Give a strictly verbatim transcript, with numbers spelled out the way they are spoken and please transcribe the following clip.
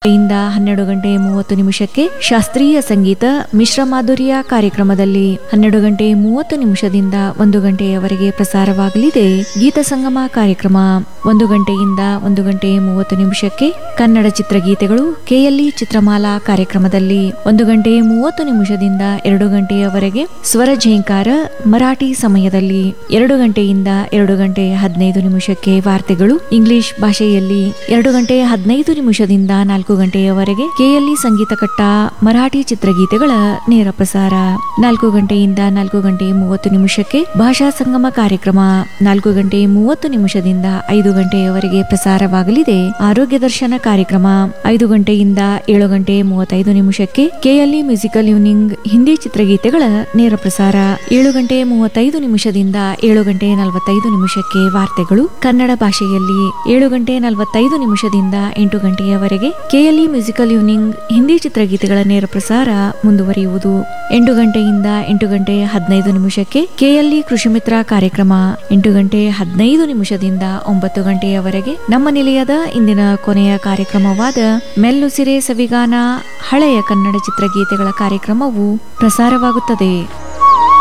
ಇಂದ ಹನ್ನೆರಡು ಗಂಟೆ ಮೂವತ್ತು ನಿಮಿಷಕ್ಕೆ ಶಾಸ್ತ್ರೀಯ ಸಂಗೀತ ಮಿಶ್ರ ಮಾಧುರ್ಯ ಕಾರ್ಯಕ್ರಮದಲ್ಲಿ ಹನ್ನೆರಡು ಗಂಟೆ ಮೂವತ್ತು ನಿಮಿಷದಿಂದ ಒಂದು ಗಂಟೆಯವರೆಗೆ ಪ್ರಸಾರವಾಗಲಿದೆ ಗೀತ ಸಂಗಮ ಕಾರ್ಯಕ್ರಮ. ಒಂದು ಗಂಟೆಯಿಂದ ಒಂದು ಗಂಟೆ ಮೂವತ್ತು ನಿಮಿಷಕ್ಕೆ ಕನ್ನಡ ಚಿತ್ರಗೀತೆಗಳು ಕೆಎಲ್ಇ ಚಿತ್ರಮಾಲಾ ಕಾರ್ಯಕ್ರಮದಲ್ಲಿ ಒಂದು ಗಂಟೆ ಮೂವತ್ತು ನಿಮಿಷದಿಂದ ಎರಡು ಗಂಟೆಯವರೆಗೆ ಸ್ವರ ಝೇಂಕಾರ ಮರಾಠಿ ಸಮಯದಲ್ಲಿ ಎರಡು ಗಂಟೆಯಿಂದ ಎರಡು ಗಂಟೆ ಹದಿನೈದು ನಿಮಿಷಕ್ಕೆ ವಾರ್ತೆಗಳು ಇಂಗ್ಲಿಷ್ ಭಾಷೆಯಲ್ಲಿ ಎರಡು ಗಂಟೆ ಹದಿನೈದು ನಿಮಿಷದಿಂದ ನಾಲ್ಕು ಗಂಟೆಯವರೆಗೆ ಕೆಎಲ್ಇ ಸಂಗೀತ ಕಟ್ಟ ಮರಾಠಿ ಚಿತ್ರಗೀತೆಗಳ ನೇರ ಪ್ರಸಾರ. ನಾಲ್ಕು ಗಂಟೆಯಿಂದ ನಾಲ್ಕು ಗಂಟೆ ಮೂವತ್ತು ನಿಮಿಷಕ್ಕೆ ಭಾಷಾ ಸಂಗಮ ಕಾರ್ಯಕ್ರಮ. ನಾಲ್ಕು ಗಂಟೆ ಮೂವತ್ತು ನಿಮಿಷದಿಂದ ಐದು ಗಂಟೆಯವರೆಗೆ ಪ್ರಸಾರವಾಗಲಿದೆ ಆರೋಗ್ಯ ದರ್ಶನ ಕಾರ್ಯಕ್ರಮ. ಐದು ಗಂಟೆಯಿಂದ ಏಳು ಗಂಟೆ ಮೂವತ್ತೈದು ನಿಮಿಷಕ್ಕೆ ಕೆಎಲ್ಇ ಮ್ಯೂಸಿಕಲ್ ಈವ್ನಿಂಗ್ ಹಿಂದಿ ಚಿತ್ರಗೀತೆಗಳ ನೇರ ಪ್ರಸಾರ. ಏಳು ಗಂಟೆ ಮೂವತ್ತೈದು ನಿಮಿಷದಿಂದ ಏಳು ಗಂಟೆ ನಲವತ್ತೈದು ನಿಮಿಷಕ್ಕೆ ವಾರ್ತೆಗಳು ಕನ್ನಡ ಭಾಷೆಯಲ್ಲಿ. ಏಳು ಗಂಟೆ ನಲವತ್ತೈದು ನಿಮಿಷದಿಂದ ಎಂಟು ಗಂಟೆಯವರೆಗೆ ಕೆಎಲ್ಇ ಮ್ಯೂಸಿಕಲ್ ಈವ್ನಿಂಗ್ ಹಿಂದಿ ಚಿತ್ರಗೀತೆಗಳ ನೇರ ಪ್ರಸಾರ ಮುಂದುವರಿಯುವುದು. ಎಂಟು ಗಂಟೆಯಿಂದ ಎಂಟು ಗಂಟೆ ಹದಿನೈದು ನಿಮಿಷಕ್ಕೆ ಕೆಎಲ್ಇ ಕೃಷಿ ಮಿತ್ರ ಕಾರ್ಯಕ್ರಮ. ಎಂಟು ಗಂಟೆ ಹದಿನೈದು ನಿಮಿಷದಿಂದ ಒಂಬತ್ತು ಗಂಟೆಯವರೆಗೆ ನಮ್ಮ ನಿಲಯದ ಇಂದಿನ ಕೊನೆಯ ಕಾರ್ಯಕ್ರಮವಾದ ಮೆಲ್ಲುಸಿರೆ ಸವಿಗಾನ ಹಳೆಯ ಕನ್ನಡ ಚಿತ್ರಗೀತೆಗಳ ಕಾರ್ಯಕ್ರಮವು ಪ್ರಸಾರವಾಗುತ್ತದೆ.